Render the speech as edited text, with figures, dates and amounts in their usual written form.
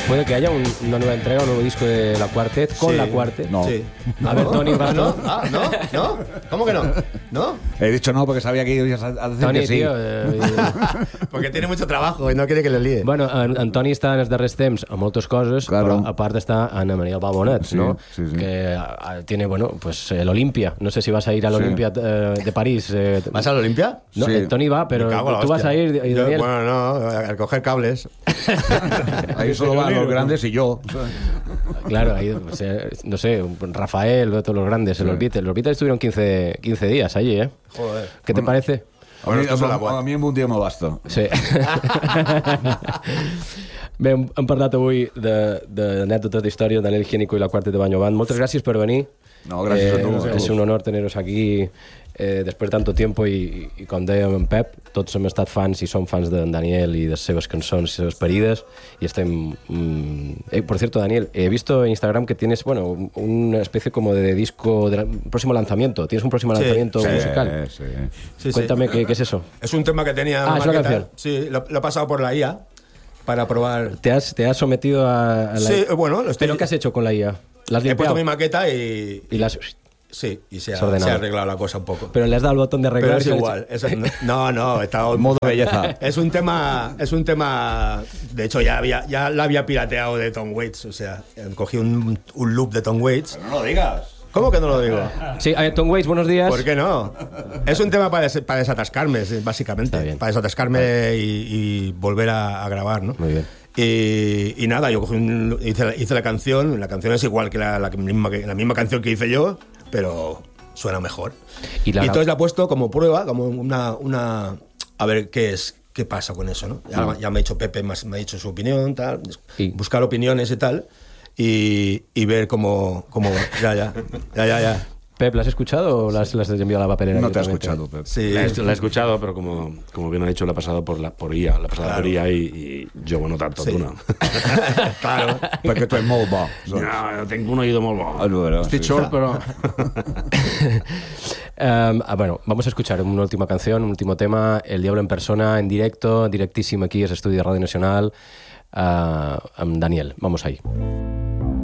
puede que haya una nueva entrega, un nuevo disco de La Quartet con La Quartet. No. Sí. A ver, Tony, ¿vas tú? ¿No? ¿Cómo que no? ¿No? He dicho no porque sabía que ibas a decir Toni, que sí. tio, Porque tiene mucho trabajo y no quiere que le líe. bueno, en Toni està en els darrers temps a moltes coses, Claro. però a part està Ana María Balbonet, Sí, ¿no? sí, sí. Que tiene, bueno, pues el Olimpia. No sé si vas a ir al Olimpia de París. ¿Vas al Olimpia? No, Sí. Toni va, pero Me cago en la tú vas hostia. a ir, y Yo, Daniel. bueno, no, a coger cables. Ahí solo van los grandes y yo. Claro, ahí, o sea, no sé, Rafael, todos los grandes, los Beatles. Los Beatles estuvieron 15 días allí, ¿eh? Joder. ¿Qué te parece? Bueno, esto es la guay. A mi un dia me basta. Sí. Bé, hem parlat avui d'anècdotes d'història d'Anel Higiénico i La Quartet de Baño Band. Moltes gràcies per venir. No, gràcies a tu. És un honor teneros aquí després de tanto tiempo i com dèiem en Pep, tots hem estat fans i som fans d'en Daniel y de les seves cançons, les seves parides y estem... por cierto, Daniel, he visto en Instagram que tienes, bueno, una especie como de disco de próximo lanzamiento. Tienes un próximo lanzamiento musical. Sí. Sí, Cuéntame sí. ¿qué es eso? Es un tema que tenía. Ah, una es una maqueta. canción. Sí, lo he pasado por la IA para probar. ¿Te has sometido a la... Sí, bueno, lo estoy. ¿Pero qué has hecho con la IA? ¿La has He puesto limpiado? mi maqueta y Y las... sí, y se ha Desordenado. arreglado la cosa un poco. Pero le has dado el botón de arreglar. Pero es y se ha igual. No, está Modo belleza. Es un tema. De hecho, ya la había pirateado de Tom Waits. O sea, cogí un loop de Tom Waits. No lo digas. ¿Cómo que no lo digo? Sí, Tom Waits, buenos días. ¿Por qué no? Es un tema para desatascarme, básicamente. Está bien. Para desatascarme y volver a grabar, ¿no? Muy bien. Y nada, yo hice la canción. La canción es igual que la misma canción que hice yo, pero suena mejor. Y entonces la he puesto como prueba, como una a ver qué pasa con eso, ¿no? Ya me ha dicho Pepe, me ha dicho su opinión, tal, Y- buscar opiniones y tal, y ver cómo ya. Pep, ¿la has escuchado o las has enviado a la papelera? No te has directamente? escuchado, Pep. Sí. La he escuchado, pero como bien ha dicho, la he pasado por IA. La he pasado Claro. por IA y yo, bueno, tanto Sí. tú no. Claro. Perquè tu ets molt bo. No, tengo un oído muy bo. Bueno, Estoy sí. short, pero... Bueno, vamos a escuchar una última canción, un último tema, El Diablo en persona, en directo, directísimo aquí, es Estudio de Radio Nacional, amb Daniel. Vamos ahí.